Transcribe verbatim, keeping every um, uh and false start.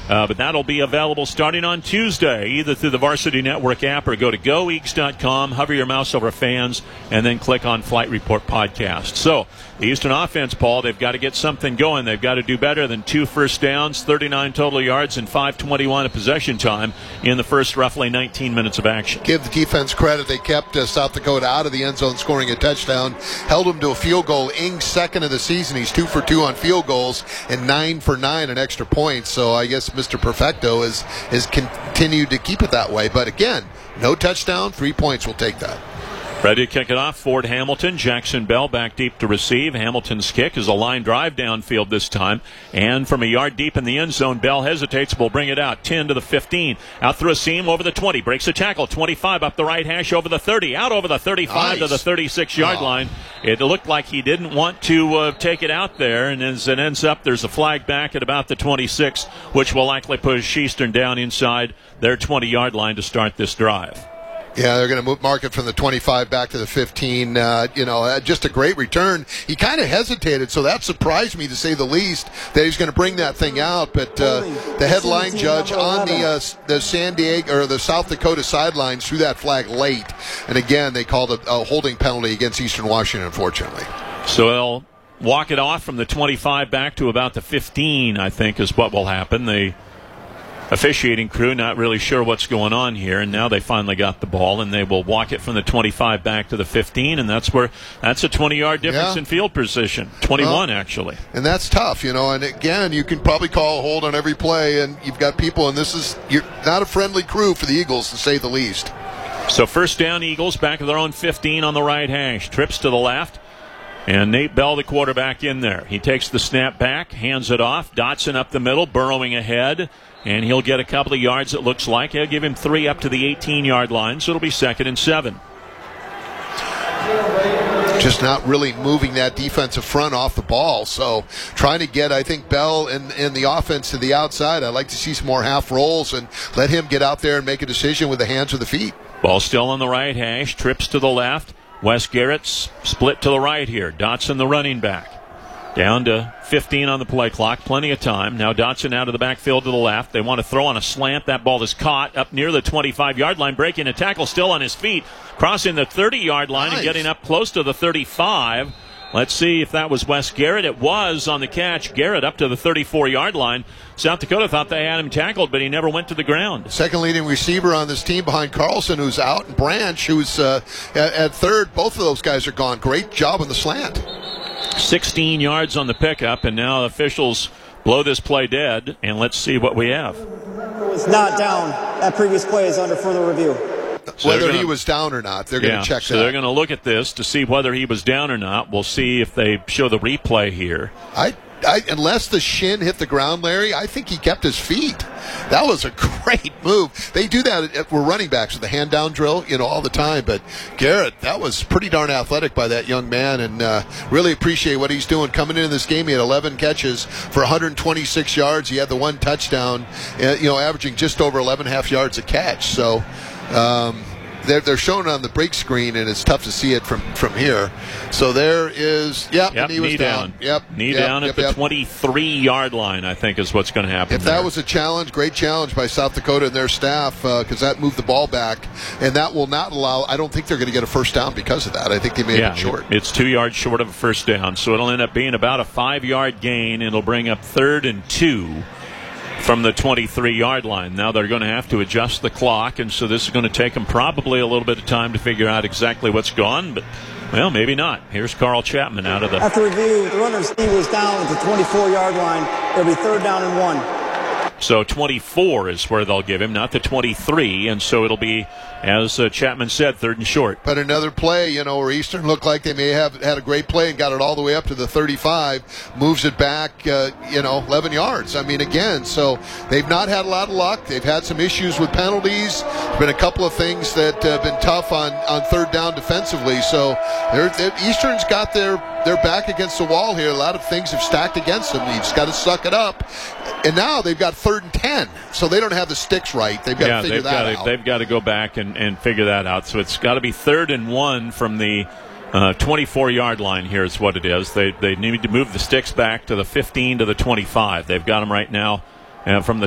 Uh, but that'll be available starting on Tuesday, either through the Varsity Network app or go to go eags dot com, hover your mouse over fans, and then click on Flight Report Podcast. So the Eastern offense, Paul, they've got to get something going. They've got to do better than two first downs, thirty-nine total yards, and five twenty-one of possession time in the first roughly nineteen minutes of action. Give the defense credit. They kept uh, South Dakota out of the end zone scoring a touchdown, held them to a field goal. Ing's second of the season. He's two for two on field goals and nine for nine on extra points. So I guess Mister Perfecto has, has continued to keep it that way. But again, no touchdown, three points will take that. Ready to kick it off, Ford Hamilton. Jackson Bell back deep to receive. Hamilton's kick is a line drive downfield this time. And from a yard deep in the end zone, Bell hesitates. Will bring it out. ten to the fifteen. Out through a seam over the twenty. Breaks a tackle. twenty-five up the right hash over the thirty. Out over the thirty-five nice. To the thirty-six-yard oh. line. It looked like he didn't want to uh, take it out there. And as it ends up, there's a flag back at about the twenty-six, which will likely push Eastern down inside their twenty-yard line to start this drive. Yeah, they're going to move mark it from the twenty-five back to the fifteen. Uh, you know, uh, just a great return. He kind of hesitated, so that surprised me to say the least that he's going to bring that thing out. But uh, the headline judge on the uh, the San Diego or the South Dakota sidelines threw that flag late, and again they called a, a holding penalty against Eastern Washington, unfortunately. So they'll walk it off from the twenty-five back to about the fifteen. I think is what will happen. They. Officiating crew not really sure what's going on here, and now they finally got the ball, and they will walk it from the twenty-five back to the fifteen, and that's where that's a twenty-yard difference yeah. in field position, twenty-one well, actually. And that's tough, you know. And again, you can probably call a hold on every play, and you've got people, and this is you're not a friendly crew for the Eagles, to say the least. So first down, Eagles back of their own fifteen on the right hash, trips to the left. And Nate Bell, the quarterback, in there. He takes the snap back, hands it off. Dotson up the middle, burrowing ahead. And he'll get a couple of yards, it looks like. He'll give him three up to the eighteen-yard line, so it'll be second and seven. Just not really moving that defensive front off the ball. So trying to get, I think, Bell and, and the offense to the outside. I'd like to see some more half rolls and let him get out there and make a decision with the hands or the feet. Ball still on the right hash, trips to the left. Wes Garrett's split to the right here. Dotson, the running back. Down to fifteen on the play clock. Plenty of time. Now Dotson out of the backfield to the left. They want to throw on a slant. That ball is caught up near the twenty-five-yard line. Breaking a tackle, still on his feet. Crossing the thirty-yard line nice. And getting up close to the thirty-five. Let's see if that was Wes Garrett. It was on the catch. Garrett up to the thirty-four-yard line. South Dakota thought they had him tackled, but he never went to the ground. Second leading receiver on this team behind Carlson, who's out, and Branch, who's uh, at, at third. Both of those guys are gone. Great job on the slant. sixteen yards on the pickup, and now officials blow this play dead, and let's see what we have. It's not down. That previous play is under further review. So whether gonna, he was down or not, they're yeah, going to check so that. So they're going to look at this to see whether he was down or not. We'll see if they show the replay here. I, I, unless the shin hit the ground, Larry, I think he kept his feet. That was a great move. They do that at, we're running backs with the hand down drill, you know, all the time. But Garrett, that was pretty darn athletic by that young man, and uh, really appreciate what he's doing. Coming into this game, he had eleven catches for one hundred twenty-six yards. He had the one touchdown, uh, you know, averaging just over eleven and a half yards a catch. So. Um, They're, they're shown on the break screen, and it's tough to see it from, from here. So there is, yep, yep knee was knee down. down. Yep, knee yep, down yep, at the yep. twenty-three-yard line, I think, is what's going to happen. If there. that was a challenge, great challenge by South Dakota and their staff, because uh, that moved the ball back, and that will not allow. I don't think they're going to get a first down because of that. I think they may yeah, have been short. It's two yards short of a first down, so it'll end up being about a five-yard gain. It'll bring up third and two from the twenty-three-yard line. Now they're going to have to adjust the clock, and so this is going to take them probably a little bit of time to figure out exactly what's gone, but, well, maybe not. Here's Carl Chapman out of the... After review, the runner's knee was down at the twenty-four-yard line. It'll be third down and one. So twenty-four is where they'll give him, not the twenty-three, and so it'll be, as uh, Chapman said, third and short. But another play, you know, where Eastern looked like they may have had a great play and got it all the way up to the thirty-five, moves it back, uh, you know, eleven yards. I mean, again, so they've not had a lot of luck. They've had some issues with penalties. There's been a couple of things that have uh, been tough on, on third down defensively. So they're, they're, Eastern's got their, their back against the wall here. A lot of things have stacked against them. You just got to suck it up. And now they've got third and ten, so they don't have the sticks right. They've got yeah, to figure they've that got out. To, they've got to go back and, and figure that out. So it's got to be third and one from the uh, twenty-four-yard line here is what it is. They, they need to move the sticks back to the fifteen to the twenty-five. They've got them right now uh, from the